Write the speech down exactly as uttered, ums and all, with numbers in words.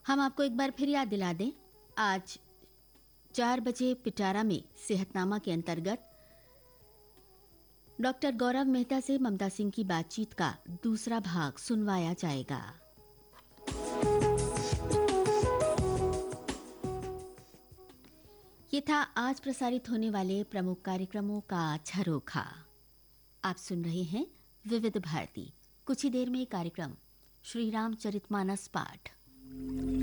हम आपको एक बार फिर याद दिला दें, आज चार बजे पिटारा में सेहतनामा के अंतर्गत डॉक्टर गौरव मेहता से ममता सिंह की बातचीत का दूसरा भाग सुनवाया जाएगा। ये था आज प्रसारित होने वाले प्रमुख कार्यक्रमों का झरोखा। आप सुन रहे हैं विविध भारती। कुछ ही देर में कार्यक्रम श्री रामचरितमानस पाठ।